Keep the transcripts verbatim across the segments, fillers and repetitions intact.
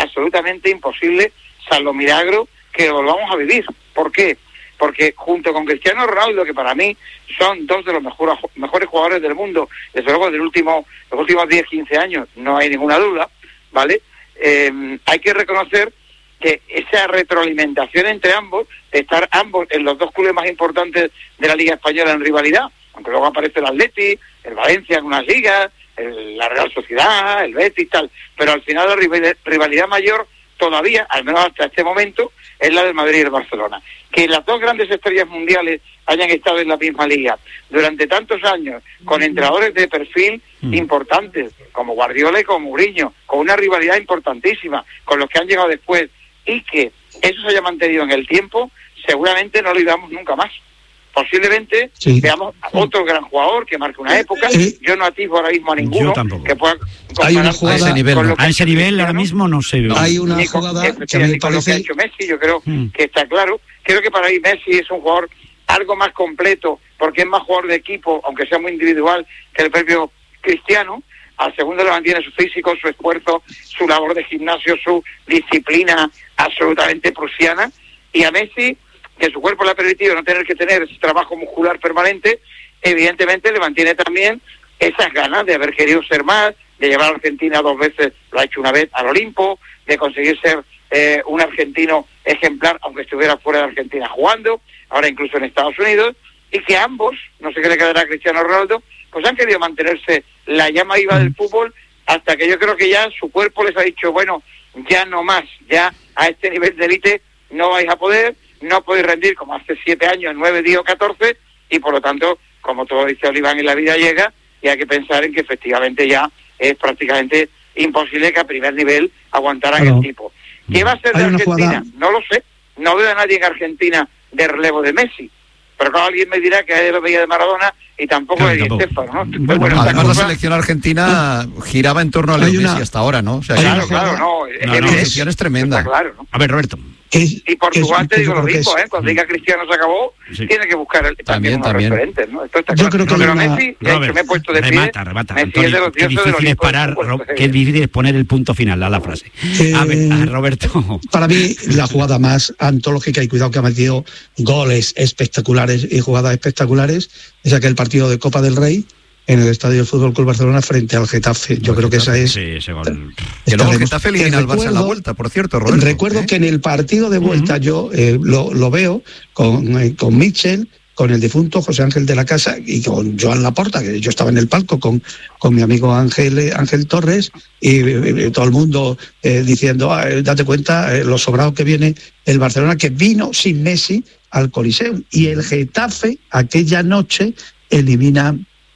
absolutamente imposible, salvo milagro, que lo volvamos a vivir. ¿Por qué? Porque junto con Cristiano Ronaldo, que para mí son dos de los mejores, mejores jugadores del mundo, desde luego del último, los últimos diez, quince años, no hay ninguna duda, ¿vale? Eh, hay que reconocer que esa retroalimentación entre ambos, de estar ambos en los dos clubes más importantes de la Liga Española en rivalidad, aunque luego aparece el Atleti, el Valencia en unas ligas, el, la Real Sociedad, el Betis, tal, pero al final la rivalidad mayor todavía, al menos hasta este momento, es la del Madrid y el Barcelona. Que las dos grandes estrellas mundiales hayan estado en la misma liga durante tantos años, con entrenadores de perfil mm. importantes, como Guardiola y como Mourinho, con una rivalidad importantísima, con los que han llegado después, y que eso se haya mantenido en el tiempo, seguramente no lo digamos nunca más. Posiblemente sí. veamos a otro gran jugador que marque una época. Eh, yo no atisbo ahora mismo a ninguno que pueda hay una jugada, a ese nivel, con no. lo que a ese nivel Cristiano, ahora mismo no sé. No, hay una jugada con, que a mí me con lo que ha parece... hecho Messi, yo creo mm. que está claro. Creo que para mí Messi es un jugador algo más completo, porque es más jugador de equipo, aunque sea muy individual, que el propio Cristiano. Al segundo le mantiene su físico, su esfuerzo, su labor de gimnasio, su disciplina absolutamente prusiana. Y a Messi, que su cuerpo le ha permitido no tener que tener ese trabajo muscular permanente, evidentemente le mantiene también esas ganas de haber querido ser más, de llevar a Argentina dos veces, lo ha hecho una vez al Olimpo, de conseguir ser eh, un argentino ejemplar, aunque estuviera fuera de Argentina jugando, ahora incluso en Estados Unidos, y que ambos, no sé qué le quedará a Cristiano Ronaldo, pues han querido mantenerse la llama viva del fútbol hasta que yo creo que ya su cuerpo les ha dicho, bueno, ya no más, ya a este nivel de élite no vais a poder, no podéis rendir como hace siete años, nueve, diez o catorce, y por lo tanto, como todo dice Oliván, en la vida llega, y hay que pensar en que efectivamente ya es prácticamente imposible que a primer nivel aguantaran claro. el tipo. ¿Qué va a ser de Argentina? Jugada... No lo sé, no veo a nadie en Argentina de relevo de Messi, pero claro, alguien me dirá que él lo veía de Maradona y tampoco de Di Stéfano, ¿no? Bueno, bueno, además cosa... la selección argentina giraba en torno a Leo Messi hasta ahora, ¿no? O sea, claro, claro, no, no, no, la selección es tremenda. Claro, ¿no? A ver, Roberto. Es, y Portugal te digo lo mismo, ¿eh? Cuando diga Cristiano se acabó, sí. tiene que buscar el, también, también unos referentes, ¿no? Esto está Yo claro. creo que pero una... Messi, de hecho, me he puesto de remata, pie. Remata, Messi Antonio, es de los qué difícil es parar, Ro- qué difícil es poner el punto final a la frase. Eh, a ver, a Roberto. Para mí, la jugada más antológica, y cuidado que ha metido goles espectaculares y jugadas espectaculares, es aquel partido de Copa del Rey en el Estadio del Fútbol Club Barcelona frente al Getafe. Yo creo que esa es... Sí, ese gol. Que luego el Getafe elimina al Barça en la vuelta, por cierto, Roberto. Recuerdo ¿eh? que en el partido de vuelta uh-huh. yo eh, lo, lo veo con, eh, con Mitchell, con el difunto José Ángel de la Casa y con Joan Laporta, que yo estaba en el palco con, con mi amigo Ángel, Ángel Torres, y, y, y todo el mundo eh, diciendo, ah, date cuenta, eh, lo sobrado que viene el Barcelona, que vino sin Messi al Coliseum. Y el Getafe, aquella noche, elimina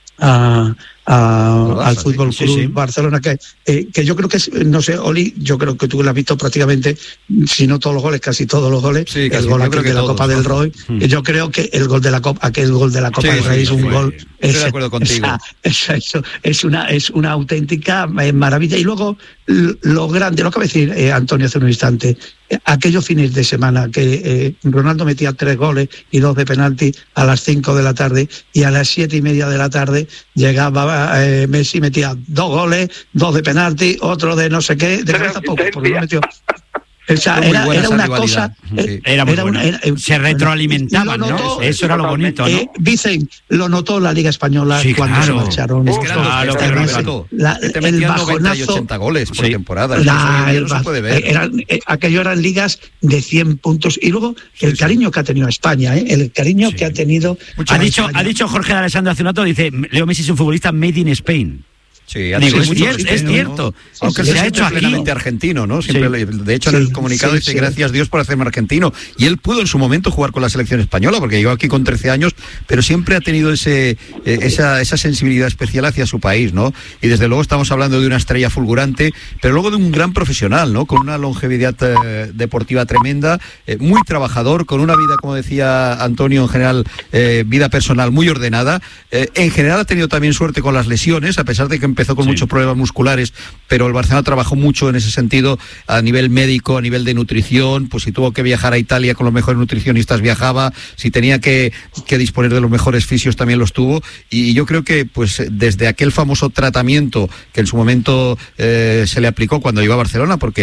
a, a, Barça, al Fútbol sí, Club sí, sí. Barcelona, que, eh, que yo creo que es, no sé, Oli, yo creo que tú lo has visto prácticamente, si no todos los goles, casi todos los goles, sí, el gol aquel de la todos, Copa ¿no? del Rey, hmm. yo creo que el gol de la Copa, aquel gol de la Copa sí, del Rey sí, es un fue, gol, estoy es, de acuerdo contigo. Esa, es, es una es una auténtica maravilla. Y luego lo grande, lo que va a decir eh, Antonio hace un instante, eh, aquellos fines de semana que eh, Ronaldo metía tres goles y dos de penalti a las cinco de la tarde, y a las siete y media de la tarde llegaba eh, Messi, metía dos goles, dos de penalti, otro de no sé qué, de cabeza poco, porque no metió. O sea, era, era una cosa, sí. era, muy era una, era, se retroalimentaban, notó, ¿no? Eso era lo bonito, ¿no? Eh, dicen, lo notó la Liga Española sí, cuando claro. se marcharon. Es que claro, claro, la, te el bajonazo, y ochenta goles por sí. temporada. La, eso el, no se puede ver. Eran, eh, aquello eran ligas de cien puntos. Y luego el sí, cariño sí. que ha tenido España, ¿eh? el cariño sí. que ha tenido. Ha dicho, ha dicho Jorge de Alessandro hace un rato, dice, Leo Messi es un futbolista made in Spain. Sí, Digo, es, cier- es cierto, ¿no? Aunque sí, se ha hecho aquí plenamente argentino, ¿no? Siempre, sí. De hecho, en el comunicado sí, dice sí. gracias Dios por hacerme argentino. Y él pudo en su momento jugar con la selección española, porque llegó aquí con trece años, pero siempre ha tenido ese eh, esa, esa sensibilidad especial hacia su país, ¿no? Y desde luego estamos hablando de una estrella fulgurante, pero luego de un gran profesional, ¿no? Con una longevidad eh, deportiva tremenda, eh, muy trabajador, con una vida, como decía Antonio, en general, eh, vida personal muy ordenada. Eh, en general ha tenido también suerte con las lesiones, a pesar de que empezó con sí. muchos problemas musculares, pero el Barcelona trabajó mucho en ese sentido a nivel médico, a nivel de nutrición. Pues si tuvo que viajar a Italia con los mejores nutricionistas viajaba, si tenía que, que disponer de los mejores fisios también los tuvo, y yo creo que pues desde aquel famoso tratamiento que en su momento eh, se le aplicó cuando llegó a Barcelona, porque